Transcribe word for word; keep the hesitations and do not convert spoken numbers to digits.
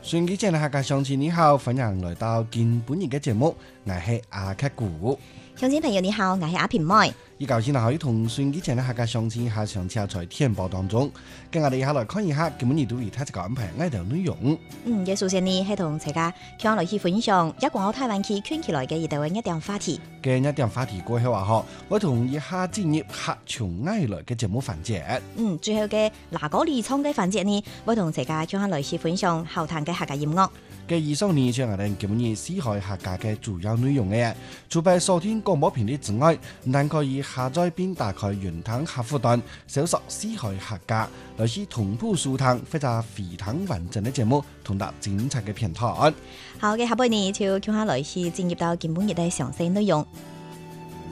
順機前嘅客家鄉親你好，歡迎來到今本日嘅節目，我係阿克古。 鄉親朋友你好，我係阿平妹。 依舊先可以同順機前嘅客家鄉親下上車在天報當中，跟我哋一下來看一下今本日對於他這個安排愛條內容。 嗯，嘅首先呢係同大家向來去分享一港澳台灣區圈起來嘅一條一點話題。 嘅一點話題過後話嗬，我同一下進入客從愛來嘅節目環節。 嗯，最後嘅嗱嗰離創嘅環節呢，我同大家向來去分享後談嘅客家音樂。 嘅以上呢，就係我哋今日四海客家嘅主要內容嘅。除咗收聽廣播頻率之外，唔但可以下載並打開雲端客戶端，搜索四海客家，來是同步收聽或者非常完整嘅節目，同得精彩嘅片段。 好嘅，下半年就向下來去進入到今本日嘅詳細內容。